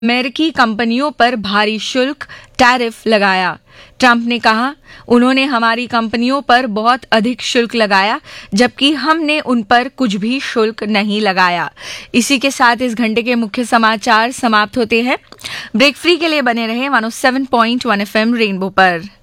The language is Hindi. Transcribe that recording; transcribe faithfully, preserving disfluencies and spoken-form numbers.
अमेरिकी कंपनियों पर भारी शुल्क टैरिफ लगाया। ट्रंप ने कहा, उन्होंने हमारी कंपनियों पर बहुत अधिक शुल्क लगाया जबकि हमने उन पर कुछ भी शुल्क नहीं लगाया। इसी के साथ इस घंटे के मुख्य समाचार समाप्त होते हैं। ब्रेक फ्री के लिए बने रहे one O seven point one F M rainbow पर।